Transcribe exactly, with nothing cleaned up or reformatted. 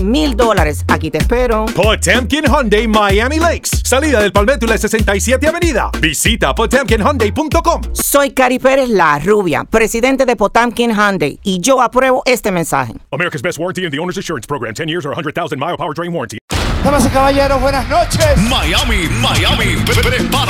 Mil dólares. Aquí te espero. Potemkin Hyundai Miami Lakes. Salida del Palmetto y la sesenta y siete Avenida. Visita potemkin hyundai punto com. Soy Cari Pérez, la rubia, presidente de Potemkin Hyundai, y yo apruebo este mensaje. America's Best Warranty and the Owner's Assurance Program. ten years or one hundred thousand mile powertrain warranty. Damas y caballeros, buenas noches. Miami, Miami, prepara